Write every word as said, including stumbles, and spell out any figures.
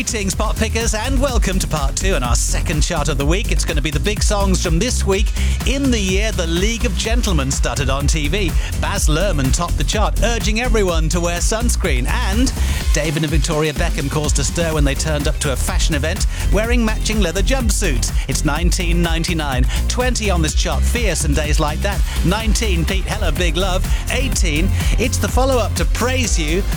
Greetings, Pop Pickers, and welcome to part two and our second chart of the week. It's going to be the big songs from this week in the year the League of Gentlemen started on T V. Baz Luhrmann topped the chart, urging everyone to wear sunscreen. And David and Victoria Beckham caused a stir when they turned up to a fashion event wearing matching leather jumpsuits. It's nineteen ninety-nine. twenty on this chart, Fierce and Days Like That. nineteen, Pete Heller, Big Love. eighteen, it's the follow-up to Praise You,